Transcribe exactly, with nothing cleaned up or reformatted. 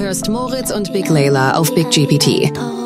hörst Moritz und Big Layla auf Big G P T.